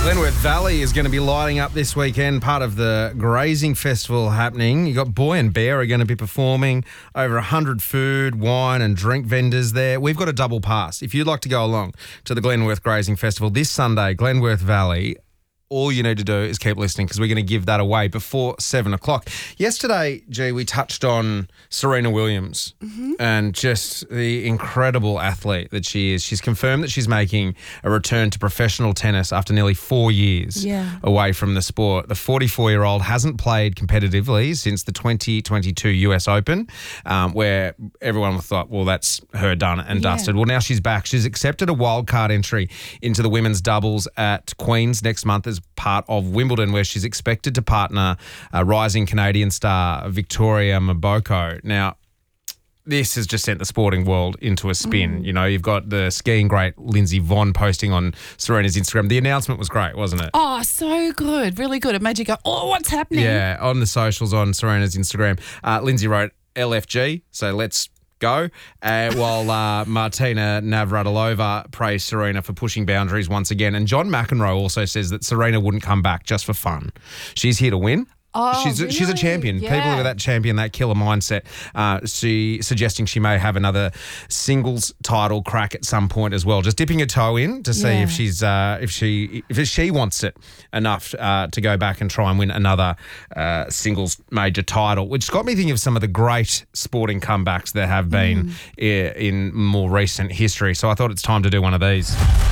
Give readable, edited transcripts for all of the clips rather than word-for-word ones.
Glenworth Valley is going to be lighting up this weekend, part of the grazing festival happening. You got Boy and Bear are going to be performing, over 100 food, wine and drink vendors there. We've got a double pass. If you'd like to go along to the Glenworth Grazing Festival this Sunday, Glenworth Valley, all you need to do is keep listening because we're going to give that away before 7 o'clock. Yesterday, G, we touched on Serena Williams and just the incredible athlete that she is. She's confirmed that she's making a return to professional tennis after nearly 4 years away from the sport. The 44-year-old hasn't played competitively since the 2022 US Open, where everyone thought, well, that's her done and dusted. Well, now she's back. She's accepted a wildcard entry into the women's doubles at Queen's next month as part of Wimbledon, where she's expected to partner rising Canadian star Victoria Mboko. Now, this has just sent the sporting world into a spin. You know, you've got the skiing great Lindsay Vonn posting on Serena's Instagram. The announcement was great, wasn't it? Oh, so good. Really good. It made you go, oh, what's happening? Yeah, on the socials on Serena's Instagram. Lindsay wrote LFG, so let's go, while Martina Navratilova praised Serena for pushing boundaries once again. And John McEnroe also says that Serena wouldn't come back just for fun. She's here to win. Oh, she's a champion. Yeah. People with that champion, that killer mindset. She suggesting she may have another singles title crack at some point as well. Just dipping a toe in to see if she's if she wants it enough to go back and try and win another singles major title. Which got me thinking of some of the great sporting comebacks there have been in more recent history. So I thought it's time to do one of these.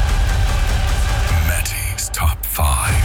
Matty's Top 5.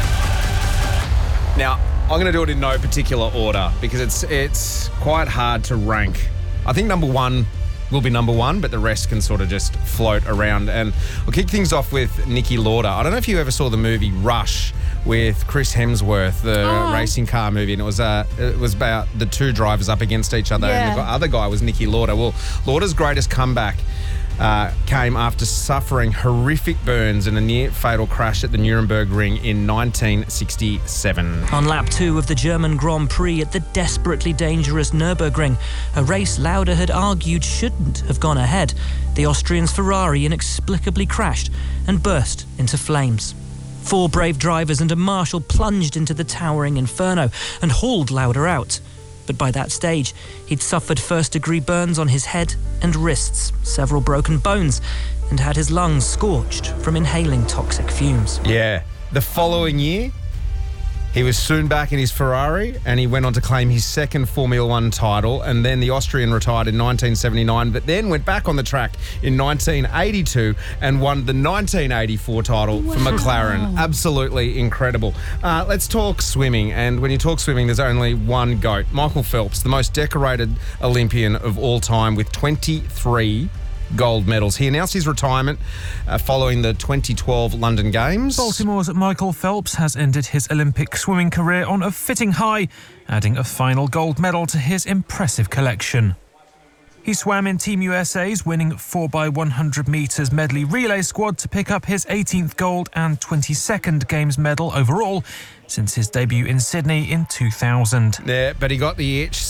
Now, I'm going to do it in no particular order because it's quite hard to rank. I think number one will be number one, but the rest can sort of just float around. And I'll kick things off with Niki Lauda. I don't know if you ever saw the movie Rush with Chris Hemsworth, the racing car movie, and it was about the two drivers up against each other, and the other guy was Niki Lauda. Well, Lauda's greatest comeback came after suffering horrific burns in a near-fatal crash at the Nuremberg Ring in 1967. On lap 2 of the German Grand Prix at the desperately dangerous Nürburgring, a race Lauda had argued shouldn't have gone ahead, the Austrian's Ferrari inexplicably crashed and burst into flames. 4 brave drivers and a marshal plunged into the towering inferno and hauled Lauda out. But by that stage, he'd suffered first-degree burns on his head and wrists, several broken bones, and had his lungs scorched from inhaling toxic fumes. Yeah. The following year, he was soon back in his Ferrari and he went on to claim his second Formula One title, and then the Austrian retired in 1979, but then went back on the track in 1982 and won the 1984 title for McLaren. Absolutely incredible. Let's talk swimming, and when you talk swimming, there's only one GOAT. Michael Phelps, the most decorated Olympian of all time with 23 gold medals. He announced his retirement following the 2012 London Games. Baltimore's Michael Phelps has ended his Olympic swimming career on a fitting high, adding a final gold medal to his impressive collection. He swam in Team USA's winning 4x100 metres medley relay squad to pick up his 18th gold and 22nd Games medal overall since his debut in Sydney in 2000. Yeah, but he got the itch